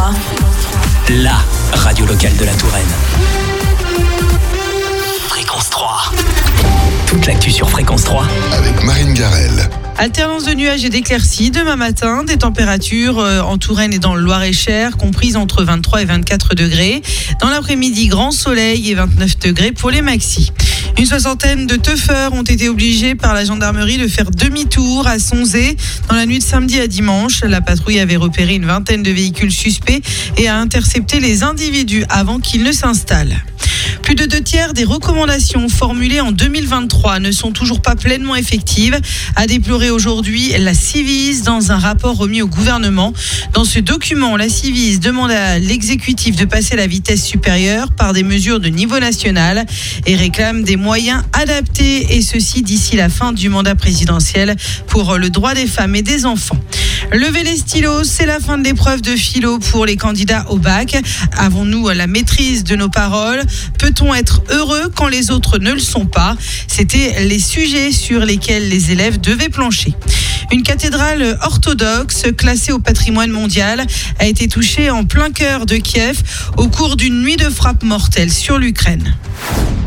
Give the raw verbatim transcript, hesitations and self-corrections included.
trois. La radio locale de la Touraine. Fréquence trois. Toute l'actu sur Fréquence trois. Avec Marine Garel. Alternance de nuages et d'éclaircies demain matin, des températures en Touraine et dans le Loir-et-Cher comprises entre vingt-trois et vingt-quatre degrés. Dans l'après-midi, grand soleil et vingt-neuf degrés pour les maxis. Une soixantaine de teufeurs ont été obligés par la gendarmerie de faire demi-tour à Sonzé dans la nuit de samedi à dimanche. La patrouille avait repéré une vingtaine de véhicules suspects et a intercepté les individus avant qu'ils ne s'installent. Plus de deux tiers des recommandations formulées en deux mille vingt-trois ne sont toujours pas pleinement effectives, a déploré aujourd'hui la Civis dans un rapport remis au gouvernement. Dans ce document, la Civis demande à l'exécutif de passer la vitesse supérieure par des mesures de niveau national et réclame des moyens adaptés, et ceci d'ici la fin du mandat présidentiel pour le droit des femmes et des enfants. Levez les stylos, c'est la fin de l'épreuve de philo pour les candidats au bac. Avons-nous la maîtrise de nos paroles ? Peut-on être heureux quand les autres ne le sont pas ? C'était les sujets sur lesquels les élèves devaient plancher. Une cathédrale orthodoxe classée au patrimoine mondial a été touchée en plein cœur de Kiev au cours d'une nuit de frappe mortelle sur l'Ukraine.